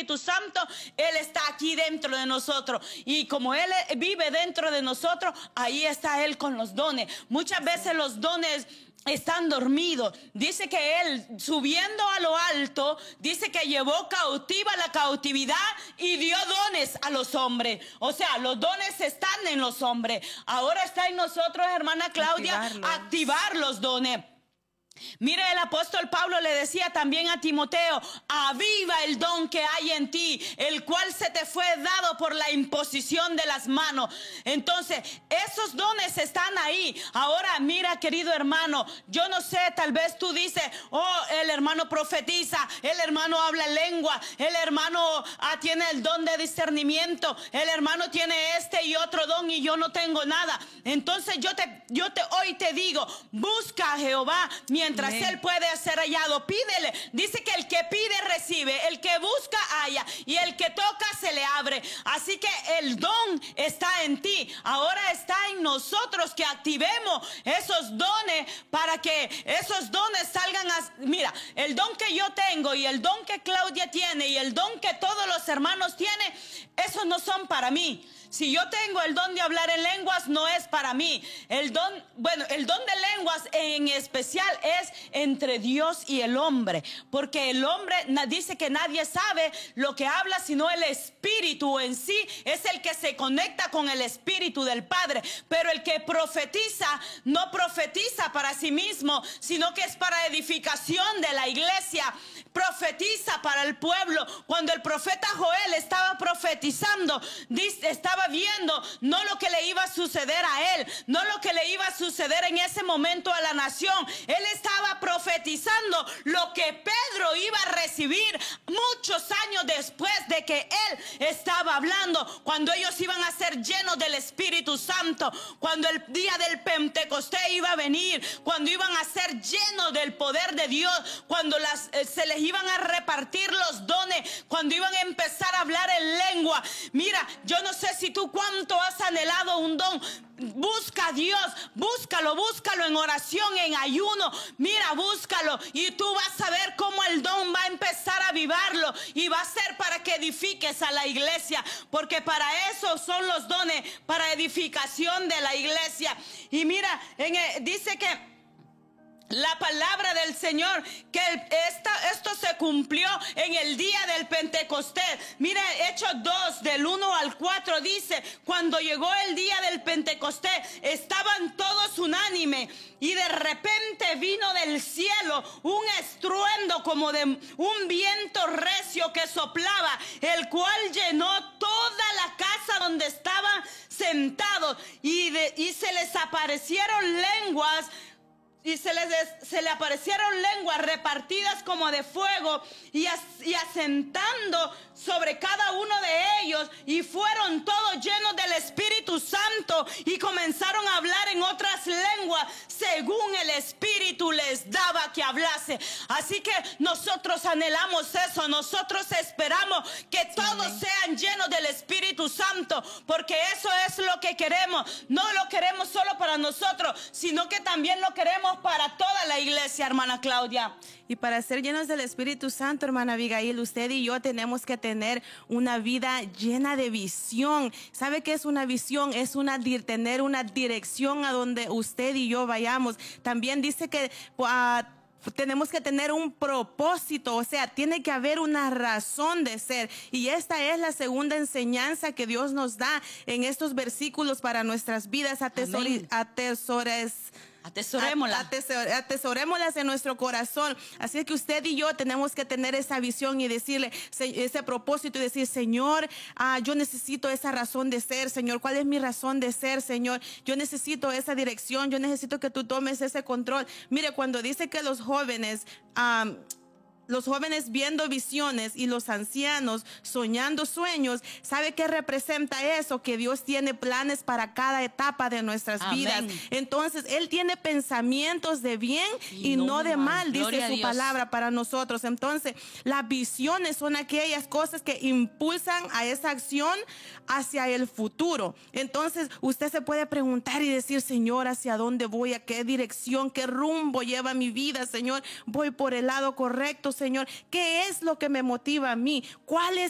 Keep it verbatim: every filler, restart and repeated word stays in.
Espíritu Santo, Él está aquí dentro de nosotros. Y como Él vive dentro de nosotros, ahí está Él con los dones. Muchas veces los dones están dormidos. Dice que Él, subiendo a lo alto, dice que llevó cautiva la cautividad y dio dones a los hombres. O sea, los dones están en los hombres. Ahora está en nosotros, hermana Claudia, Activarlos. activar los dones. Mire, el apóstol Pablo le decía también a Timoteo: aviva el don que hay en ti, el cual se te fue dado por la imposición de las manos. Entonces, esos dones están ahí. Ahora, mira, querido hermano, yo no sé, tal vez tú dices: oh, el hermano profetiza, el hermano habla lengua, el hermano ah, tiene el don de discernimiento, el hermano tiene este y otro don y yo no tengo nada. Entonces yo te, yo te hoy te digo: busca a Jehová mientras Amén. Él puede ser hallado. Pídele. Dice que el que pide recibe, el que busca halla, y el que toca se le abre. Así que el don está en ti. Ahora está en nosotros que activemos esos dones para que esos dones salgan a... Mira, el don que yo tengo y el don que Claudia tiene y el don que todos los hermanos tienen, esos no son para mí. Si yo tengo el don de hablar en lenguas, no es para mí. El don, bueno, el don de lenguas en especial es entre Dios y el hombre. Porque el hombre dice que nadie sabe lo que habla, sino el Espíritu en sí es el que se conecta con el Espíritu del Padre. Pero el que profetiza, no profetiza para sí mismo, sino que es para edificación de la iglesia. Profetiza para el pueblo. Cuando el profeta Joel estaba profetizando, estaba viendo no lo que le iba a suceder a él, no lo que le iba a suceder en ese momento a la nación. Él estaba profetizando lo que Pedro iba a recibir muchos años después de que él estaba hablando, cuando ellos iban a ser llenos del Espíritu Santo, cuando el día del Pentecostés iba a venir, cuando iban a ser llenos del poder de Dios, cuando las, eh, se les iban a repartir los dones, cuando iban a empezar a hablar en lengua. Mira, yo no sé si tú cuánto has anhelado un don. Busca a Dios, búscalo, búscalo en oración, en ayuno. Mira, búscalo y tú vas a ver cómo el don va a empezar a avivarlo y va a ser para que edifiques a la iglesia, porque para eso son los dones, para edificación de la iglesia. Y mira, en el, dice que la palabra del Señor, que esta, esto se cumplió en el día del Pentecostés. Mira, Hechos dos, del uno al cuatro, dice: cuando llegó el día del Pentecostés, estaban todos unánimes, y de repente vino del cielo un estruendo como de un viento recio que soplaba, el cual llenó toda la casa donde estaban sentados, y, de, y se les aparecieron lenguas. Y se les se le aparecieron lenguas repartidas como de fuego y, as, y asentando sobre cada uno de ellos, y fueron todos llenos del Espíritu Santo y comenzaron a hablar en otras lenguas según el Espíritu les daba que hablase. Así que nosotros anhelamos eso, nosotros esperamos que todos sí, sean llenos del Espíritu Santo, porque eso es lo que queremos. No lo queremos solo para nosotros, sino que también lo queremos para toda la iglesia, hermana Claudia. Y para ser llenos del Espíritu Santo, hermana Abigail, usted y yo tenemos que tener una vida llena de visión. ¿Sabe qué es una visión? Es una, tener una dirección a donde usted y yo vayamos. También dice que uh, tenemos que tener un propósito, o sea, tiene que haber una razón de ser. Y esta es la segunda enseñanza que Dios nos da en estos versículos para nuestras vidas. Atesori, atesores. Atesorémoslas. Atesor, atesorémoslas en nuestro corazón. Así que usted y yo tenemos que tener esa visión y decirle ese propósito y decir: Señor, ah, yo necesito esa razón de ser, Señor. ¿Cuál es mi razón de ser, Señor? Yo necesito esa dirección, yo necesito que tú tomes ese control. Mire, cuando dice que los jóvenes... Um, Los jóvenes viendo visiones y los ancianos soñando sueños, ¿sabe qué representa eso? Que Dios tiene planes para cada etapa de nuestras Amén. Vidas. Entonces, Él tiene pensamientos de bien y, y no, no de mal, mal dice su palabra para nosotros. Entonces, las visiones son aquellas cosas que impulsan a esa acción hacia el futuro. Entonces, usted se puede preguntar y decir: Señor, ¿hacia dónde voy? ¿A qué dirección? ¿Qué rumbo lleva mi vida, Señor? ¿Voy por el lado correcto, Señor? ¿Qué es lo que me motiva a mí? ¿Cuál es